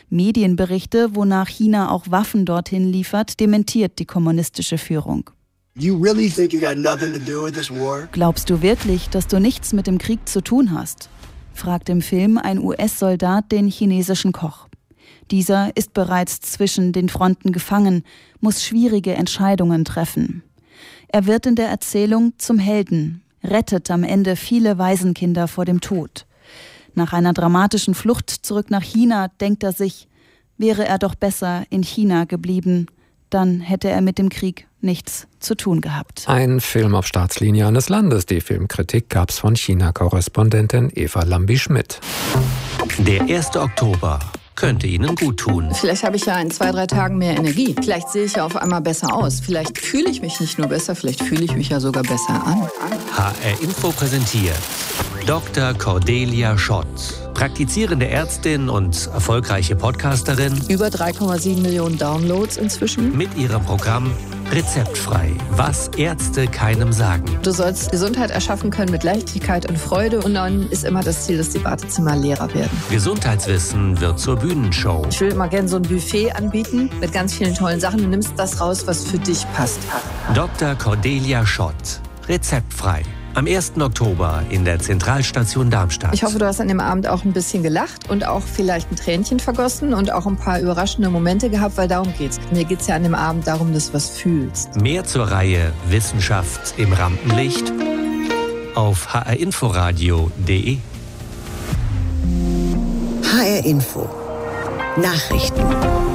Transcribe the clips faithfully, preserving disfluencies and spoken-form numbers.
Medienberichte, wonach China auch Waffen dorthin liefert, dementiert die kommunistische Führung. You really think you got nothing to do with this war? Glaubst du wirklich, dass du nichts mit dem Krieg zu tun hast? Fragt im Film ein U S-Soldat den chinesischen Koch. Dieser ist bereits zwischen den Fronten gefangen, muss schwierige Entscheidungen treffen. Er wird in der Erzählung zum Helden, rettet am Ende viele Waisenkinder vor dem Tod. Nach einer dramatischen Flucht zurück nach China denkt er sich, wäre er doch besser in China geblieben, dann hätte er mit dem Krieg nichts zu tun gehabt. Ein Film auf Staatslinie eines Landes. Die Filmkritik gab's von China-Korrespondentin Eva Lambi-Schmidt. Der erste Oktober könnte Ihnen gut tun. Vielleicht habe ich ja in zwei, drei Tagen mehr Energie. Vielleicht sehe ich ja auf einmal besser aus. Vielleicht fühle ich mich nicht nur besser, vielleicht fühle ich mich ja sogar besser an. H R Info präsentiert Doktor Cordelia Schott. Praktizierende Ärztin und erfolgreiche Podcasterin. Über drei Komma sieben Millionen Downloads inzwischen. Mit ihrem Programm Rezeptfrei, was Ärzte keinem sagen. Du sollst Gesundheit erschaffen können mit Leichtigkeit und Freude. Und dann ist immer das Ziel, dass die Wartezimmer leerer werden. Gesundheitswissen wird zur Bühnenshow. Ich will immer gerne so ein Buffet anbieten mit ganz vielen tollen Sachen. Du nimmst das raus, was für dich passt. Doktor Cordelia Schott. Rezeptfrei. Am ersten Oktober in der Zentralstation Darmstadt. Ich hoffe, du hast an dem Abend auch ein bisschen gelacht und auch vielleicht ein Tränchen vergossen und auch ein paar überraschende Momente gehabt, weil darum geht's. Mir geht's ja an dem Abend darum, dass du was fühlst. Mehr zur Reihe Wissenschaft im Rampenlicht auf h r inforadio punkt d e. H R Info Nachrichten.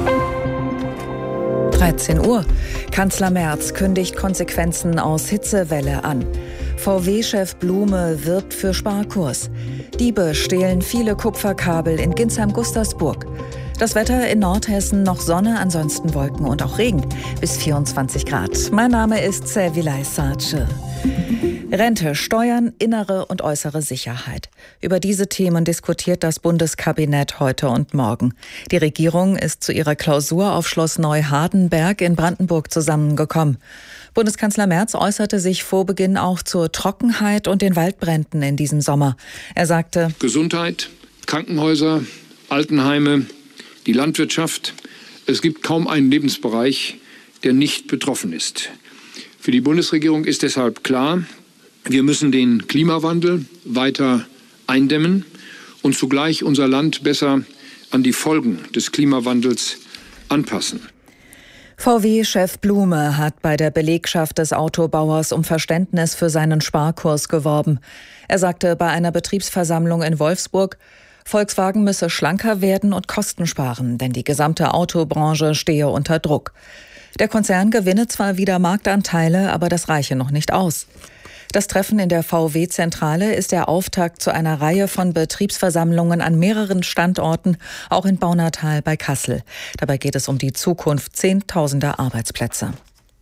dreizehn Uhr. Kanzler Merz kündigt Konsequenzen aus Hitzewelle an. V W-Chef Blume wirbt für Sparkurs. Diebe stehlen viele Kupferkabel in Ginsheim-Gustersburg. Das Wetter in Nordhessen noch Sonne, ansonsten Wolken und auch Regen bis vierundzwanzig Grad. Mein Name ist Servilay Sace. Rente, Steuern, innere und äußere Sicherheit. Über diese Themen diskutiert das Bundeskabinett heute und morgen. Die Regierung ist zu ihrer Klausur auf Schloss Neuhardenberg in Brandenburg zusammengekommen. Bundeskanzler Merz äußerte sich vor Beginn auch zur Trockenheit und den Waldbränden in diesem Sommer. Er sagte: Gesundheit, Krankenhäuser, Altenheime, die Landwirtschaft. Es gibt kaum einen Lebensbereich, der nicht betroffen ist. Für die Bundesregierung ist deshalb klar, wir müssen den Klimawandel weiter eindämmen und zugleich unser Land besser an die Folgen des Klimawandels anpassen. V W-Chef Blume hat bei der Belegschaft des Autobauers um Verständnis für seinen Sparkurs geworben. Er sagte bei einer Betriebsversammlung in Wolfsburg, Volkswagen müsse schlanker werden und Kosten sparen, denn die gesamte Autobranche stehe unter Druck. Der Konzern gewinne zwar wieder Marktanteile, aber das reiche noch nicht aus. Das Treffen in der V W-Zentrale ist der Auftakt zu einer Reihe von Betriebsversammlungen an mehreren Standorten, auch in Baunatal bei Kassel. Dabei geht es um die Zukunft zehntausender Arbeitsplätze.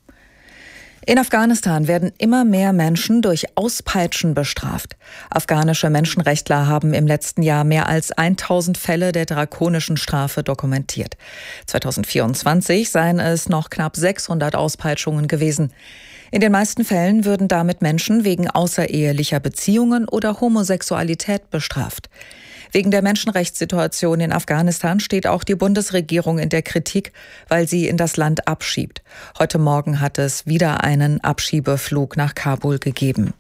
In Afghanistan werden immer mehr Menschen durch Auspeitschen bestraft. Afghanische Menschenrechtler haben im letzten Jahr mehr als tausend Fälle der drakonischen Strafe dokumentiert. zweitausendvierundzwanzig seien es noch knapp sechshundert Auspeitschungen gewesen. In den meisten Fällen würden damit Menschen wegen außerehelicher Beziehungen oder Homosexualität bestraft. Wegen der Menschenrechtssituation in Afghanistan steht auch die Bundesregierung in der Kritik, weil sie in das Land abschiebt. Heute Morgen hat es wieder einen Abschiebeflug nach Kabul gegeben.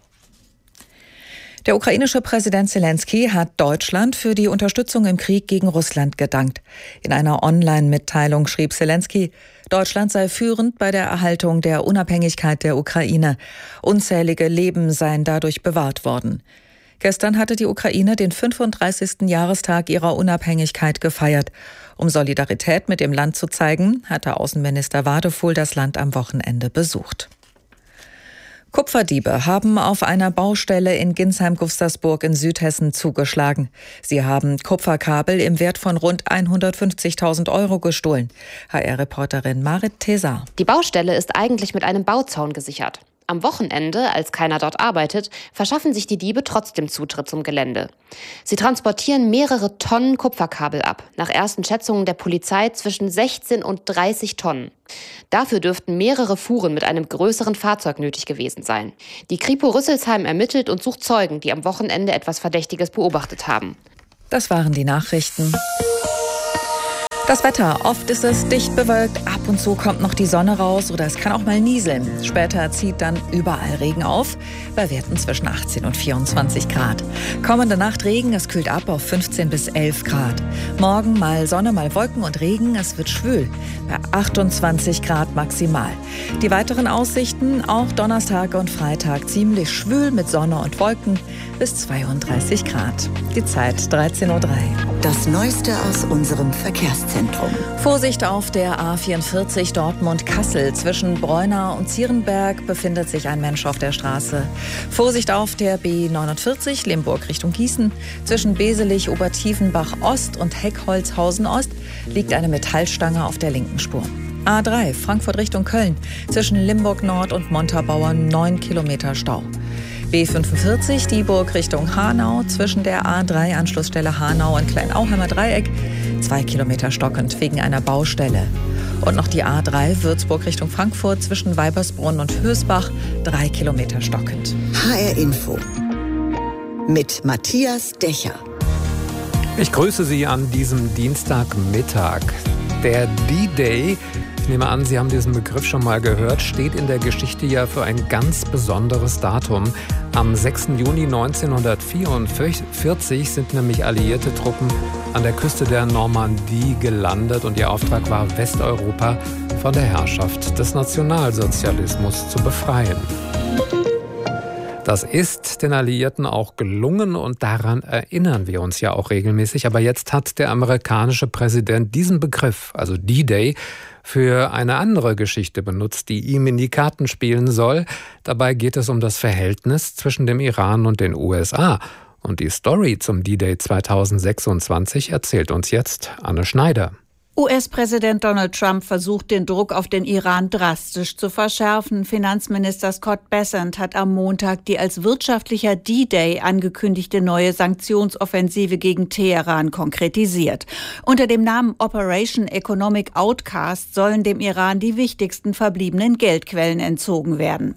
Der ukrainische Präsident Selenskyj hat Deutschland für die Unterstützung im Krieg gegen Russland gedankt. In einer Online-Mitteilung schrieb Selenskyj, Deutschland sei führend bei der Erhaltung der Unabhängigkeit der Ukraine. Unzählige Leben seien dadurch bewahrt worden. Gestern hatte die Ukraine den fünfunddreißigsten Jahrestag ihrer Unabhängigkeit gefeiert. Um Solidarität mit dem Land zu zeigen, hatte Außenminister Wadefuhl das Land am Wochenende besucht. Kupferdiebe haben auf einer Baustelle in Ginsheim-Gustersburg in Südhessen zugeschlagen. Sie haben Kupferkabel im Wert von rund hundertfünfzigtausend Euro gestohlen. H R-Reporterin Marit Tesar. Die Baustelle ist eigentlich mit einem Bauzaun gesichert. Am Wochenende, als keiner dort arbeitet, verschaffen sich die Diebe trotzdem Zutritt zum Gelände. Sie transportieren mehrere Tonnen Kupferkabel ab, nach ersten Schätzungen der Polizei zwischen sechzehn und dreißig Tonnen. Dafür dürften mehrere Fuhren mit einem größeren Fahrzeug nötig gewesen sein. Die Kripo Rüsselsheim ermittelt und sucht Zeugen, die am Wochenende etwas Verdächtiges beobachtet haben. Das waren die Nachrichten. Das Wetter. Oft ist es dicht bewölkt, ab und zu kommt noch die Sonne raus oder es kann auch mal nieseln. Später zieht dann überall Regen auf, bei Werten zwischen achtzehn und vierundzwanzig Grad. Kommende Nacht Regen, es kühlt ab auf fünfzehn bis elf Grad. Morgen mal Sonne, mal Wolken und Regen, es wird schwül, bei achtundzwanzig Grad maximal. Die weiteren Aussichten, auch Donnerstag und Freitag ziemlich schwül mit Sonne und Wolken bis zweiunddreißig Grad. Die Zeit dreizehn Uhr drei. Das Neueste aus unserem Verkehrszentrum. Vorsicht auf der A vierundvierzig Dortmund-Kassel. Zwischen Breunau und Zierenberg befindet sich ein Mensch auf der Straße. Vorsicht auf der B neunundvierzig Limburg Richtung Gießen. Zwischen Beselich, Obertiefenbach-Ost und Heckholzhausen-Ost liegt eine Metallstange auf der linken Spur. A drei Frankfurt Richtung Köln. Zwischen Limburg-Nord und Montabaur neun Kilometer Stau. B fünfundvierzig Dieburg Richtung Hanau, zwischen der A drei Anschlussstelle Hanau und Kleinauheimer Dreieck, zwei Kilometer stockend wegen einer Baustelle. Und noch die A drei Würzburg Richtung Frankfurt, zwischen Weibersbrunn und Hösbach, drei Kilometer stockend. H R Info mit Matthias Dächer. Ich grüße Sie an diesem Dienstagmittag. Der D-Day, ich nehme an, Sie haben diesen Begriff schon mal gehört, steht in der Geschichte ja für ein ganz besonderes Datum. Am sechsten Juni neunzehnhundertvierundvierzig sind nämlich alliierte Truppen an der Küste der Normandie gelandet und ihr Auftrag war, Westeuropa von der Herrschaft des Nationalsozialismus zu befreien. Das ist den Alliierten auch gelungen und daran erinnern wir uns ja auch regelmäßig. Aber jetzt hat der amerikanische Präsident diesen Begriff, also D-Day, für eine andere Geschichte benutzt, die ihm in die Karten spielen soll. Dabei geht es um das Verhältnis zwischen dem Iran und den U S A. Und die Story zum D-Day zweitausendsechsundzwanzig erzählt uns jetzt Anne Schneider. U S-Präsident Donald Trump versucht, den Druck auf den Iran drastisch zu verschärfen. Finanzminister Scott Bessent hat am Montag die als wirtschaftlicher D-Day angekündigte neue Sanktionsoffensive gegen Teheran konkretisiert. Unter dem Namen Operation Economic Outcast sollen dem Iran die wichtigsten verbliebenen Geldquellen entzogen werden.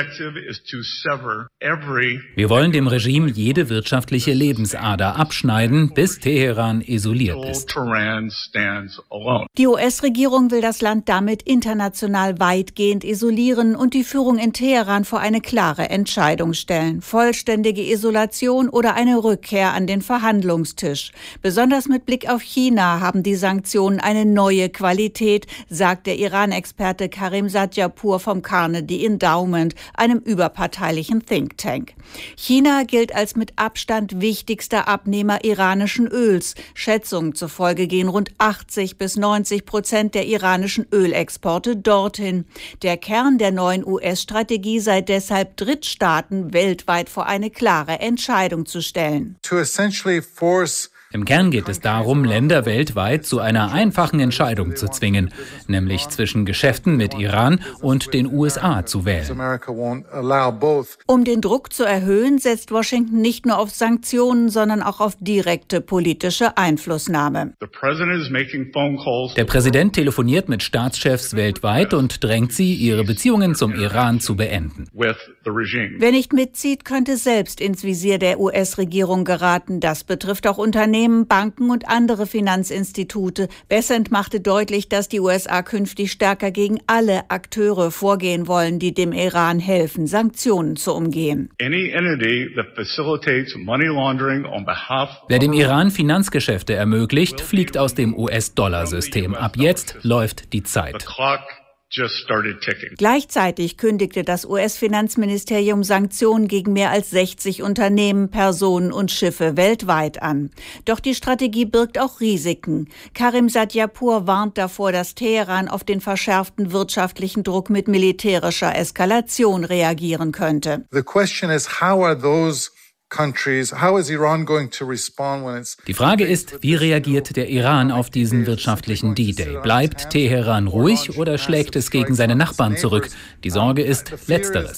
Wir wollen dem Regime jede wirtschaftliche Lebensader abschneiden, bis Teheran isoliert ist. Die U S-Regierung will das Land damit international weitgehend isolieren und die Führung in Teheran vor eine klare Entscheidung stellen. Vollständige Isolation oder eine Rückkehr an den Verhandlungstisch. Besonders mit Blick auf China haben die Sanktionen eine neue Qualität, sagt der Iran-Experte Karim Sadjapur vom Carnegie Endowment, einem überparteilichen Think Tank. China gilt als mit Abstand wichtigster Abnehmer iranischen Öls. Schätzungen zufolge gehen rund achtzig bis neunzig Prozent der iranischen Ölexporte dorthin. Der Kern der neuen U S-Strategie sei deshalb, Drittstaaten weltweit vor eine klare Entscheidung zu stellen. To essentially force Im Kern geht es darum, Länder weltweit zu einer einfachen Entscheidung zu zwingen, nämlich zwischen Geschäften mit Iran und den U S A zu wählen. Um den Druck zu erhöhen, setzt Washington nicht nur auf Sanktionen, sondern auch auf direkte politische Einflussnahme. Der Präsident telefoniert mit Staatschefs weltweit und drängt sie, ihre Beziehungen zum Iran zu beenden. Wer nicht mitzieht, könnte selbst ins Visier der U S-Regierung geraten. Das betrifft auch Unternehmen, Banken und andere Finanzinstitute. Bessent machte deutlich, dass die U S A künftig stärker gegen alle Akteure vorgehen wollen, die dem Iran helfen, Sanktionen zu umgehen. Wer dem Iran Finanzgeschäfte ermöglicht, fliegt aus dem U S-Dollar-System. Ab jetzt läuft die Zeit. Gleichzeitig kündigte das U S-Finanzministerium Sanktionen gegen mehr als sechzig Unternehmen, Personen und Schiffe weltweit an. Doch die Strategie birgt auch Risiken. Karim Sadjapur warnt davor, dass Teheran auf den verschärften wirtschaftlichen Druck mit militärischer Eskalation reagieren könnte. The question is, how are those Die Frage ist, wie reagiert der Iran auf diesen wirtschaftlichen D-Day? Bleibt Teheran ruhig oder schlägt es gegen seine Nachbarn zurück? Die Sorge ist Letzteres.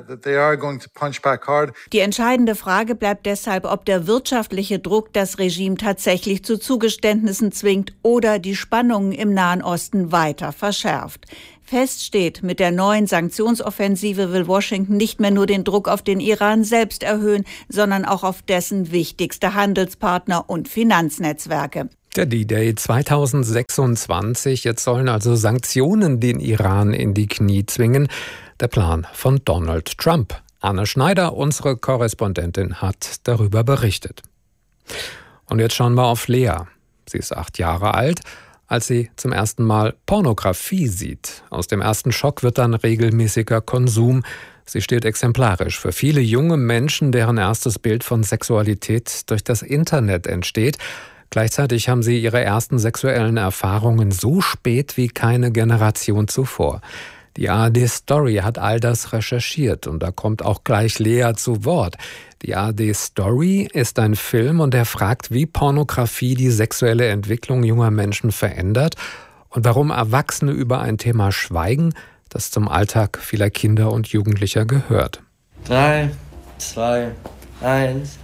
Die entscheidende Frage bleibt deshalb, ob der wirtschaftliche Druck das Regime tatsächlich zu Zugeständnissen zwingt oder die Spannungen im Nahen Osten weiter verschärft. Fest steht, mit der neuen Sanktionsoffensive will Washington nicht mehr nur den Druck auf den Iran selbst erhöhen, sondern auch auf dessen wichtigste Handelspartner und Finanznetzwerke. Der D-Day zweitausendsechsundzwanzig. Jetzt sollen also Sanktionen den Iran in die Knie zwingen. Der Plan von Donald Trump. Anne Schneider, unsere Korrespondentin, hat darüber berichtet. Und jetzt schauen wir auf Lea. Sie ist acht Jahre alt, als sie zum ersten Mal Pornografie sieht. Aus dem ersten Schock wird dann regelmäßiger Konsum. Sie steht exemplarisch für viele junge Menschen, deren erstes Bild von Sexualität durch das Internet entsteht. Gleichzeitig haben sie ihre ersten sexuellen Erfahrungen so spät wie keine Generation zuvor. Die A R D-Story hat all das recherchiert und da kommt auch gleich Lea zu Wort. Die A R D-Story ist ein Film und er fragt, wie Pornografie die sexuelle Entwicklung junger Menschen verändert und warum Erwachsene über ein Thema schweigen, das zum Alltag vieler Kinder und Jugendlicher gehört. Drei, zwei, eins...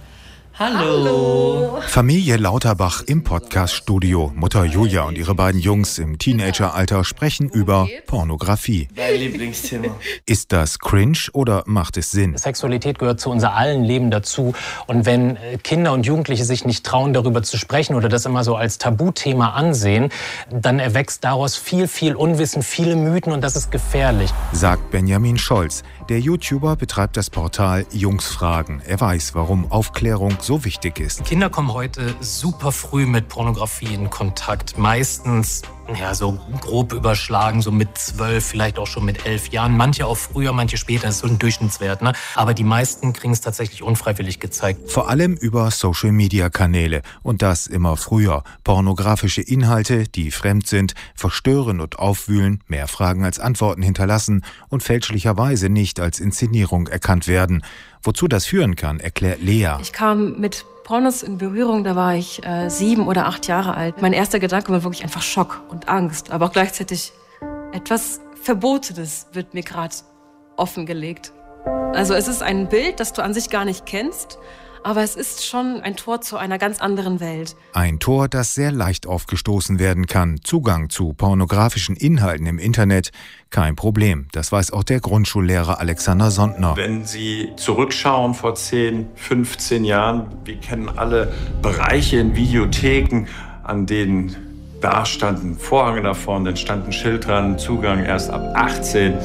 Hallo. Familie Lauterbach im Podcast-Studio. Mutter Julia und ihre beiden Jungs im Teenageralter sprechen über Pornografie. Dein Lieblingsthema. Ist das cringe oder macht es Sinn? Sexualität gehört zu unser allen Leben dazu. Und wenn Kinder und Jugendliche sich nicht trauen, darüber zu sprechen oder das immer so als Tabuthema ansehen, dann erwächst daraus viel, viel Unwissen, viele Mythen und das ist gefährlich. Sagt Benjamin Scholz. Der YouTuber betreibt das Portal Jungsfragen. Er weiß, warum Aufklärung so wichtig ist. Kinder kommen heute super früh mit Pornografie in Kontakt. Meistens ja, so grob überschlagen, so mit zwölf, vielleicht auch schon mit elf Jahren. Manche auch früher, manche später, das ist so ein Durchschnittswert. Ne? Aber die meisten kriegen es tatsächlich unfreiwillig gezeigt. Vor allem über Social-Media-Kanäle. Und das immer früher. Pornografische Inhalte, die fremd sind, verstören und aufwühlen, mehr Fragen als Antworten hinterlassen und fälschlicherweise nicht als Inszenierung erkannt werden. Wozu das führen kann, erklärt Lea. Ich kam mit Pornos in Berührung, da war ich äh, sieben oder acht Jahre alt. Mein erster Gedanke war wirklich einfach Schock und Angst, aber auch gleichzeitig etwas Verbotenes wird mir gerade offengelegt. Also es ist ein Bild, das du an sich gar nicht kennst, aber es ist schon ein Tor zu einer ganz anderen Welt. Ein Tor, das sehr leicht aufgestoßen werden kann. Zugang zu pornografischen Inhalten im Internet, kein Problem. Das weiß auch der Grundschullehrer Alexander Sondner. Wenn Sie zurückschauen vor zehn, fünfzehn Jahren, wir kennen alle Bereiche in Videotheken, an denen da standen Vorhänge davor, dann stand ein Schild dran, Zugang erst ab achtzehn.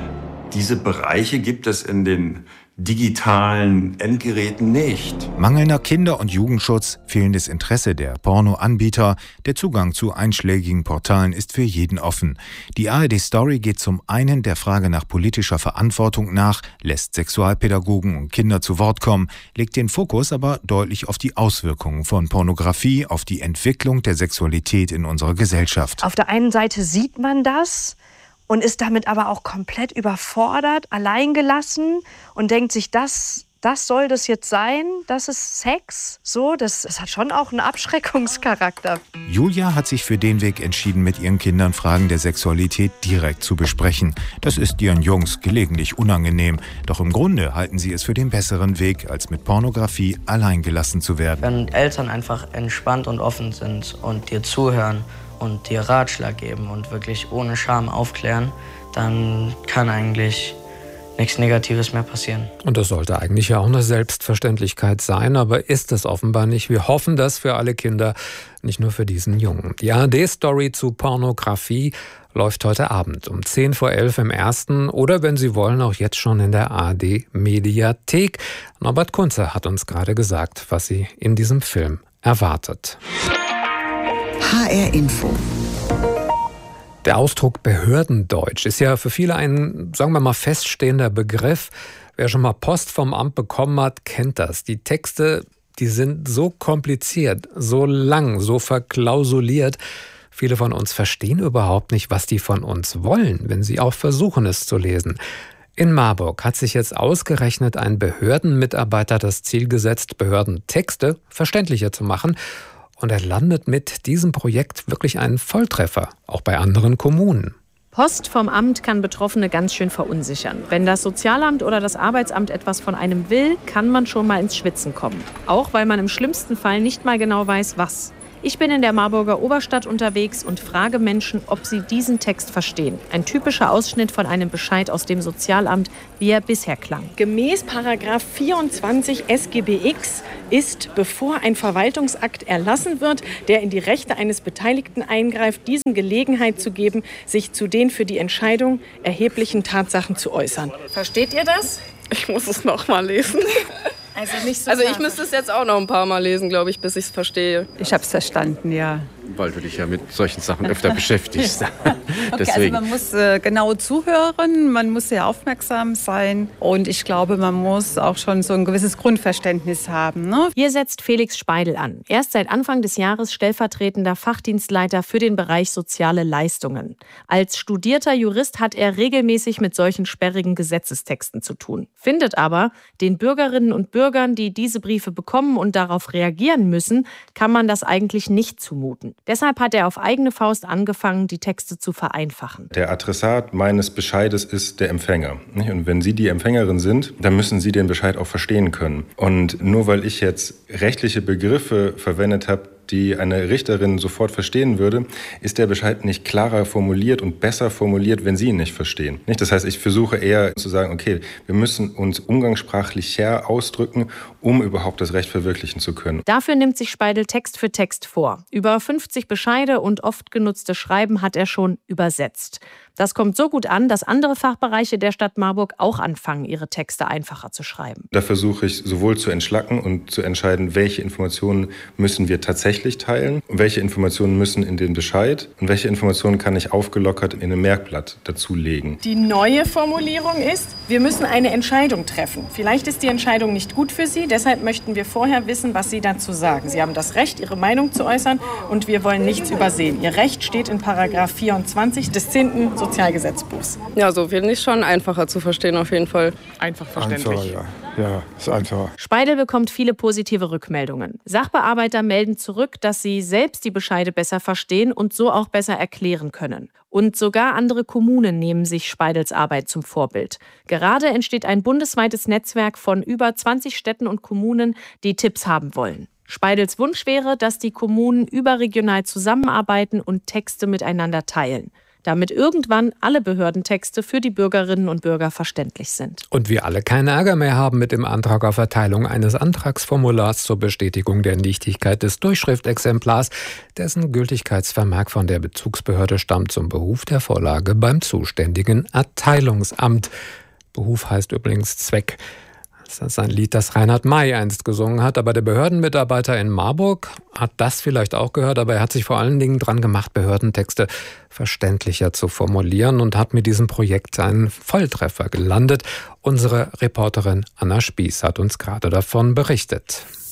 Diese Bereiche gibt es in den digitalen Endgeräten nicht. Mangelnder Kinder- und Jugendschutz, fehlendes Interesse der Pornoanbieter, der Zugang zu einschlägigen Portalen ist für jeden offen. Die A R D-Story geht zum einen der Frage nach politischer Verantwortung nach, lässt Sexualpädagogen und Kinder zu Wort kommen, legt den Fokus aber deutlich auf die Auswirkungen von Pornografie, auf die Entwicklung der Sexualität in unserer Gesellschaft. Auf der einen Seite sieht man das und ist damit aber auch komplett überfordert, alleingelassen und denkt sich, das, das soll das jetzt sein? Das ist Sex? So, das, das hat schon auch einen Abschreckungscharakter. Julia hat sich für den Weg entschieden, mit ihren Kindern Fragen der Sexualität direkt zu besprechen. Das ist ihren Jungs gelegentlich unangenehm. Doch im Grunde halten sie es für den besseren Weg, als mit Pornografie alleingelassen zu werden. Wenn Eltern einfach entspannt und offen sind und dir zuhören und dir Ratschlag geben und wirklich ohne Scham aufklären, dann kann eigentlich nichts Negatives mehr passieren. Und das sollte eigentlich ja auch eine Selbstverständlichkeit sein, aber ist es offenbar nicht. Wir hoffen das für alle Kinder, nicht nur für diesen Jungen. Die A R D-Story zu Pornografie läuft heute Abend um zehn vor elf im Ersten oder, wenn Sie wollen, auch jetzt schon in der A R D-Mediathek. Norbert Kunze hat uns gerade gesagt, was Sie in diesem Film erwartet. H R Info. Der Ausdruck Behördendeutsch ist ja für viele ein, sagen wir mal, feststehender Begriff. Wer schon mal Post vom Amt bekommen hat, kennt das. Die Texte, die sind so kompliziert, so lang, so verklausuliert. Viele von uns verstehen überhaupt nicht, was die von uns wollen, wenn sie auch versuchen, es zu lesen. In Marburg hat sich jetzt ausgerechnet ein Behördenmitarbeiter das Ziel gesetzt, Behördentexte verständlicher zu machen. Und er landet mit diesem Projekt wirklich einen Volltreffer, auch bei anderen Kommunen. Post vom Amt kann Betroffene ganz schön verunsichern. Wenn das Sozialamt oder das Arbeitsamt etwas von einem will, kann man schon mal ins Schwitzen kommen. Auch weil man im schlimmsten Fall nicht mal genau weiß, was. Ich bin in der Marburger Oberstadt unterwegs und frage Menschen, ob sie diesen Text verstehen. Ein typischer Ausschnitt von einem Bescheid aus dem Sozialamt, wie er bisher klang. Gemäß Paragraph vierundzwanzig S G B X ist, bevor ein Verwaltungsakt erlassen wird, der in die Rechte eines Beteiligten eingreift, diesem Gelegenheit zu geben, sich zu den für die Entscheidung erheblichen Tatsachen zu äußern. Versteht ihr das? Ich muss es noch mal lesen. Also, nicht so also ich müsste es jetzt auch noch ein paar Mal lesen, glaube ich, bis ich es verstehe. Ich habe es verstanden, ja. Weil du dich ja mit solchen Sachen öfter beschäftigst. Okay, also man muss äh, genau zuhören, man muss sehr aufmerksam sein und ich glaube, man muss auch schon so ein gewisses Grundverständnis haben. Ne? Hier setzt Felix Speidel an. Er ist seit Anfang des Jahres stellvertretender Fachdienstleiter für den Bereich soziale Leistungen. Als studierter Jurist hat er regelmäßig mit solchen sperrigen Gesetzestexten zu tun. Findet aber, den Bürgerinnen und Bürgern, die diese Briefe bekommen und darauf reagieren müssen, kann man das eigentlich nicht zumuten. Deshalb hat er auf eigene Faust angefangen, die Texte zu vereinfachen. Der Adressat meines Bescheides ist der Empfänger. Und wenn Sie die Empfängerin sind, dann müssen Sie den Bescheid auch verstehen können. Und nur weil ich jetzt rechtliche Begriffe verwendet habe, die eine Richterin sofort verstehen würde, ist der Bescheid nicht klarer formuliert und besser formuliert, wenn Sie ihn nicht verstehen. Das heißt, ich versuche eher zu sagen, okay, wir müssen uns umgangssprachlicher ausdrücken, um überhaupt das Recht verwirklichen zu können. Dafür nimmt sich Speidel Text für Text vor. Über fünfzig Bescheide und oft genutzte Schreiben hat er schon übersetzt. Das kommt so gut an, dass andere Fachbereiche der Stadt Marburg auch anfangen, ihre Texte einfacher zu schreiben. Da versuche ich sowohl zu entschlacken und zu entscheiden, welche Informationen müssen wir tatsächlich teilen, welche Informationen müssen in den Bescheid und welche Informationen kann ich aufgelockert in ein Merkblatt dazulegen. Die neue Formulierung ist, wir müssen eine Entscheidung treffen. Vielleicht ist die Entscheidung nicht gut für Sie, deshalb möchten wir vorher wissen, was Sie dazu sagen. Sie haben das Recht, Ihre Meinung zu äußern und wir wollen nichts übersehen. Ihr Recht steht in Paragraph vierundzwanzig des zehnten Sozialgesetzbuchs. Ja, so finde ich schon einfacher zu verstehen auf jeden Fall. Einfach verständlich. Einfacher, ja. Ja, ist einfacher. Speidel bekommt viele positive Rückmeldungen. Sachbearbeiter melden zurück, dass sie selbst die Bescheide besser verstehen und so auch besser erklären können. Und sogar andere Kommunen nehmen sich Speidels Arbeit zum Vorbild. Gerade entsteht ein bundesweites Netzwerk von über zwanzig Städten und Kommunen, die Tipps haben wollen. Speidels Wunsch wäre, dass die Kommunen überregional zusammenarbeiten und Texte miteinander teilen, damit irgendwann alle Behördentexte für die Bürgerinnen und Bürger verständlich sind. Und wir alle keinen Ärger mehr haben mit dem Antrag auf Erteilung eines Antragsformulars zur Bestätigung der Nichtigkeit des Durchschriftexemplars, dessen Gültigkeitsvermerk von der Bezugsbehörde stammt, zum Behuf der Vorlage beim zuständigen Erteilungsamt. Behuf heißt übrigens Zweck. Das ist ein Lied, das Reinhard May einst gesungen hat. Aber der Behördenmitarbeiter in Marburg hat das vielleicht auch gehört, aber er hat sich vor allen Dingen dran gemacht, Behördentexte verständlicher zu formulieren und hat mit diesem Projekt einen Volltreffer gelandet. Unsere Reporterin Anna Spieß hat uns gerade davon berichtet.